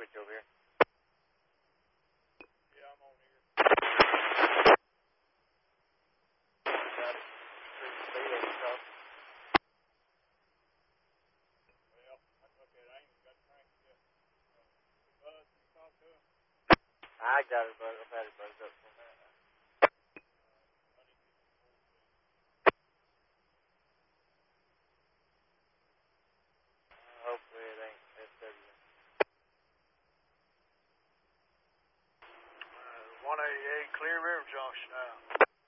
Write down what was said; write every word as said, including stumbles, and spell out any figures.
get you over here. Yeah, I'm on here. Got it. Speed eighty cross. Well, that's okay. I ain't even got the crank yet. Uh, Buzz, can you talk to him? I got it, bud. I've had it buzzed up for a minute now. I need to get some more things. Uh, hopefully it ain't S W. Uh, one eighty-eight Clear River Junction now.